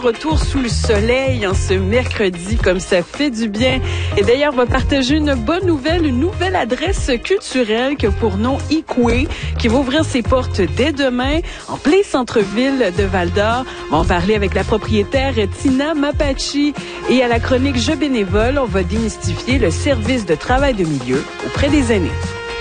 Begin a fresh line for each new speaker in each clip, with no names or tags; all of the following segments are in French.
Retour sous le soleil en ce mercredi, comme ça fait du bien. Et d'ailleurs, on va partager une bonne nouvelle, une nouvelle adresse culturelle que pour nom Ikwe, qui va ouvrir ses portes dès demain en plein centre-ville de Val-d'Or. On va en parler avec la propriétaire Tina Mapachi. Et à la chronique Jeux bénévoles, on va démystifier le service de travail de milieu auprès des aînés.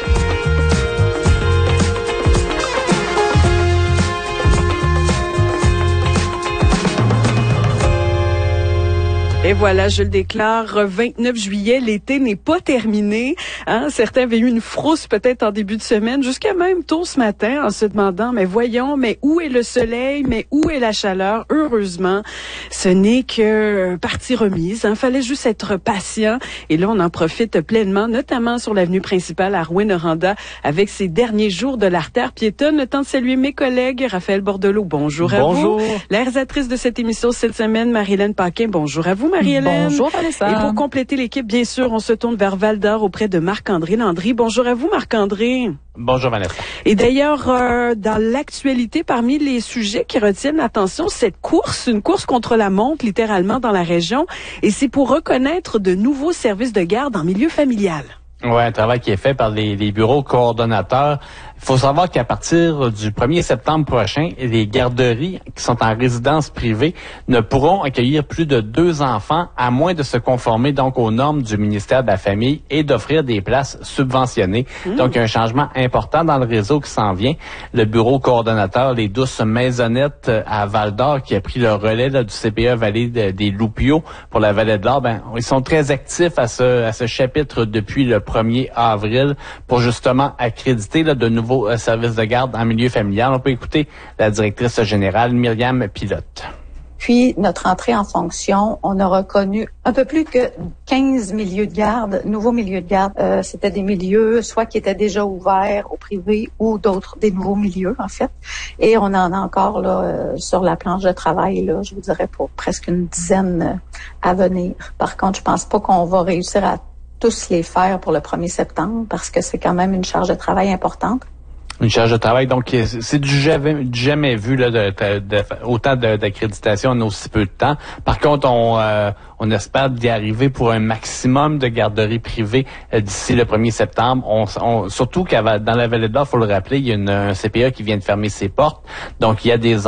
Et voilà, je le déclare, 29 juillet, l'été n'est pas terminé. Certains avaient eu une frousse peut-être en début de semaine, jusqu'à même tôt ce matin, en se demandant, mais voyons, mais où est le soleil, mais où est la chaleur? Heureusement, ce n'est que partie remise. Fallait juste être patient. Et là, on en profite pleinement, notamment sur l'avenue principale à Rouyn-Noranda, avec ces derniers jours de l'artère piétonne. Le temps de saluer mes collègues. Raphaël Bordelot, bonjour à vous. La réalisatrice de cette émission cette semaine, Marie-Hélène Paquin, bonjour à vous. Marie-Hélène.
Bonjour, Vanessa.
Et pour compléter l'équipe, bien sûr, on se tourne vers Val-d'Or auprès de Marc-André Landry. Bonjour à vous, Marc-André.
Bonjour, Vanessa.
Et d'ailleurs, dans l'actualité, parmi les sujets qui retiennent l'attention, cette course, une course contre la montre, littéralement, dans la région. Et c'est pour reconnaître de nouveaux services de garde en milieu familial.
Ouais, un travail qui est fait par les bureaux coordonnateurs. Il faut savoir qu'à partir du 1er septembre prochain, les garderies qui sont en résidence privée ne pourront accueillir plus de 2 enfants à moins de se conformer donc aux normes du ministère de la Famille et d'offrir des places subventionnées. Donc, il y a un changement important dans le réseau qui s'en vient. Le bureau coordonnateur, les Douces Maisonnettes à Val-d'Or, qui a pris le relais là, du CPE Vallée des Loupiots pour la Vallée de l'Or, ils sont très actifs à ce chapitre depuis le 1er avril pour justement accréditer là, de nouveaux services de garde en milieu familial. On peut écouter la directrice générale, Myriam Pilote.
Puis, notre entrée en fonction, on a reconnu un peu plus que 15 milieux de garde, nouveaux milieux de garde. C'était des milieux soit qui étaient déjà ouverts au privé ou d'autres, des nouveaux milieux, en fait. Et on en a encore là sur la planche de travail, là, je vous dirais, pour presque une dizaine à venir. Par contre, je pense pas qu'on va réussir à tous les faire pour le 1er septembre parce que c'est quand même une charge de travail importante.
Une charge de travail, donc c'est du jamais vu là, autant d'accréditation en aussi peu de temps. Par contre, on espère d'y arriver pour un maximum de garderies privées d'ici le 1er septembre. Surtout dans la Vallée de l'Or, il faut le rappeler, il y a un CPE qui vient de fermer ses portes. Donc, il y a des